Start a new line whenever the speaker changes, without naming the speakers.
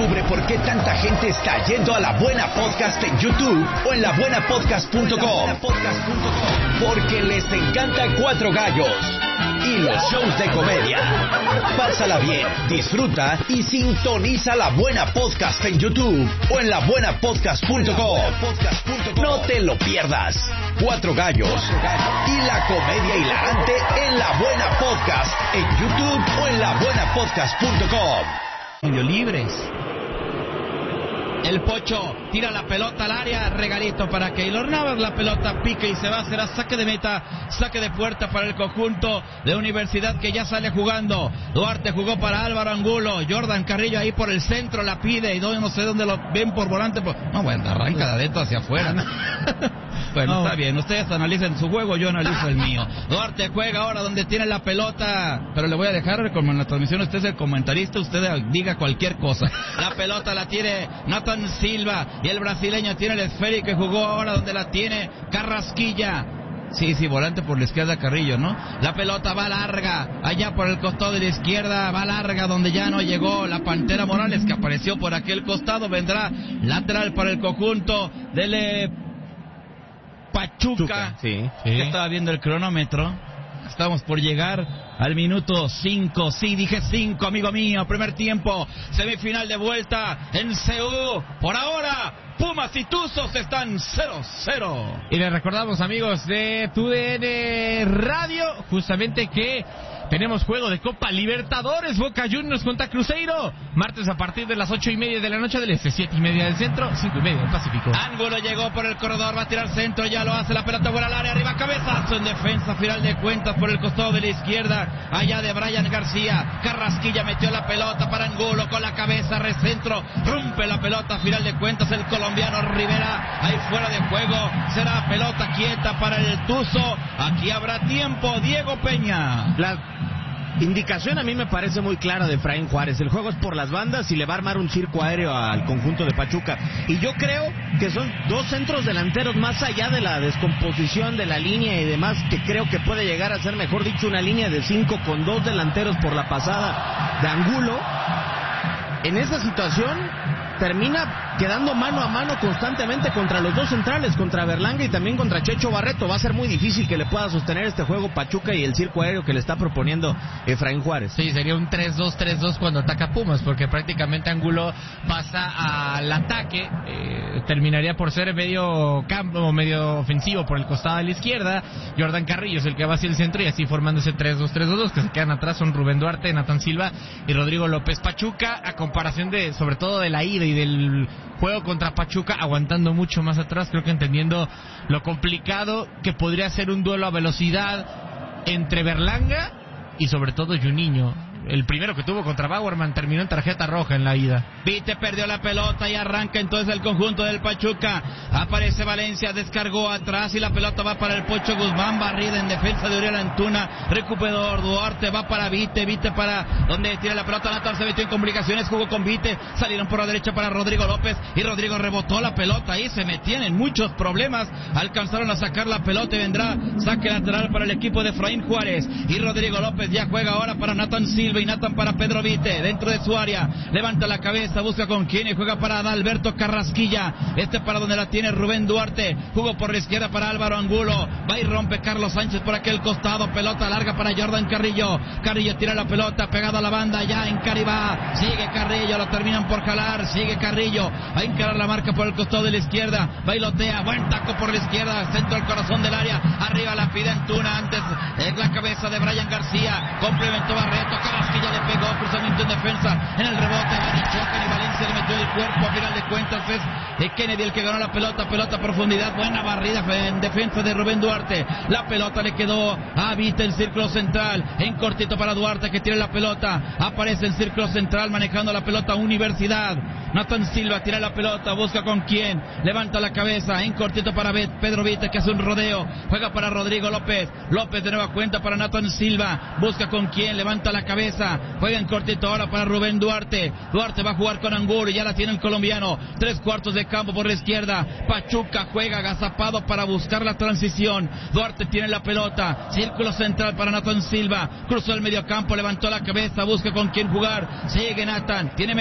Descubre por qué tanta gente está yendo a La Buena Podcast en YouTube o en labuenapodcast.com. Porque les encanta Cuatro Gallos y los shows de comedia. Pásala bien, disfruta y sintoniza La Buena Podcast en YouTube o en labuenapodcast.com. No te lo pierdas. Cuatro Gallos y la comedia hilarante en La Buena Podcast en YouTube o en labuenapodcast.com.
Medio libres. El Pocho tira la pelota al área, regalito para Keylor Navas, la pelota pica y se va a hacer a saque de meta, saque de puerta para el conjunto de Universidad que ya sale jugando. Duarte jugó para Álvaro Angulo, Jordan Carrillo ahí por el centro la pide y no sé dónde lo ven por volante. No, bueno, arranca de adentro hacia afuera. Bueno, está bien, ustedes analicen su juego, yo analizo el mío. Duarte juega ahora donde tiene la pelota, pero le voy a dejar, como en la transmisión usted es el comentarista, usted diga cualquier cosa. La pelota la tiene Nathan Silva y el brasileño tiene el esférico que jugó ahora donde la tiene Carrasquilla. Sí, volante por la izquierda Carrillo, ¿no? La pelota va larga, allá por el costado de la izquierda, va larga donde ya no llegó la Pantera Morales que apareció por aquel costado, vendrá lateral para el conjunto del Pachuca. Sí. Estaba viendo el cronómetro. Estamos por llegar al minuto 5. Sí, dije 5, amigo mío. Primer tiempo, semifinal de vuelta en CU. Por ahora, Pumas y Tuzos están 0-0.
Y les recordamos, amigos de TUDN Radio, justamente que tenemos juego de Copa Libertadores, Boca Juniors contra Cruzeiro, martes a partir de las 8:30 de la noche del este, 7:30 del centro, 5:30 del Pacífico.
Ángulo llegó por el corredor, va a tirar centro, ya lo hace, la pelota fuera al área, arriba cabezazo en defensa, final de cuentas por el costado de la izquierda, allá de Brian García, Carrasquilla metió la pelota para Angulo con la cabeza, recentro, rompe la pelota, final de cuentas el colombiano Rivera, ahí fuera de juego, será pelota quieta para el Tuzo, aquí habrá tiempo, Diego Peña.
Indicación a mí me parece muy clara de Efraín Juárez. El juego es por las bandas y le va a armar un circo aéreo al conjunto de Pachuca. Y yo creo que son dos centros delanteros más allá de la descomposición de la línea y demás, que creo que puede llegar a ser, mejor dicho, una línea de 5 con 2 delanteros por la pasada de Angulo. En esa situación termina quedando mano a mano constantemente contra los dos centrales, contra Berlanga y también contra Checho Barreto. Va a ser muy difícil que le pueda sostener este juego Pachuca y el circo aéreo que le está proponiendo Efraín Juárez.
Sí, sería un 3-2-3-2 cuando ataca Pumas, porque prácticamente Angulo pasa al ataque, terminaría por ser medio campo, medio ofensivo por el costado de la izquierda. Jordan Carrillo es el que va hacia el centro y así formando ese 3-2-3-2 que se quedan atrás son Rubén Duarte, Nathan Silva y Rodrigo López. Pachuca, a comparación de, sobre todo de la ida y del juego contra Pachuca, aguantando mucho más atrás, creo que entendiendo lo complicado que podría ser un duelo a velocidad entre Berlanga y sobre todo Juninho. El primero que tuvo contra Bauerman terminó en tarjeta roja en la ida.
Vite perdió la pelota y arranca entonces el conjunto del Pachuca. Aparece Valencia, descargó atrás y la pelota va para el Pocho Guzmán, barrida en defensa de Uriel Antuna, recuperador Duarte, va para Vite para donde tiene la pelota, Natal se metió en complicaciones, jugó con Vite, salieron por la derecha para Rodrigo López y Rodrigo rebotó la pelota ahí, se metían en muchos problemas, alcanzaron a sacar la pelota y vendrá saque lateral para el equipo de Efraín Juárez y Rodrigo López ya juega ahora para Nathan Silva y Nathan para Pedro Vite, dentro de su área, levanta la cabeza, busca con quién y juega para Adalberto Carrasquilla, para donde la tiene Rubén Duarte, jugó por la izquierda para Álvaro Angulo, va y rompe Carlos Sánchez por aquel costado, pelota larga para Jordan Carrillo tira la pelota, pegada a la banda, ya en Caribá, sigue Carrillo, lo terminan por jalar, sigue Carrillo, va a encarar la marca por el costado de la izquierda, bailotea, buen taco por la izquierda, centro al corazón del área, arriba la pide Antuna, antes la cabeza de Brian García, complementó Barreto, Carrasquilla le pegó, cruzamiento en defensa, en el rebote, Chocan y Valencia le metió el cuerpo, a final de cuentas es Kennedy el que ganó la pelota a profundidad, buena barrida en defensa de Rubén Duarte, la pelota le quedó a Vite el círculo central, en cortito para Duarte que tiene la pelota, aparece el círculo central manejando la pelota Universidad, Nathan Silva tira la pelota, busca con quién, levanta la cabeza, en cortito para Pedro Vite que hace un rodeo, juega para Rodrigo López de nueva cuenta para Nathan Silva, busca con quién, levanta la cabeza, juega en cortito ahora para Rubén Duarte va a jugar con Angulo y ya la tiene el colombiano, 3/4 de campo por la izquierda, Pachuca juega agazapado para buscar la transición, Duarte tiene la pelota, círculo central para Nathan Silva, cruzó el mediocampo, levantó la cabeza, busca con quién jugar, sigue Nathan, tiene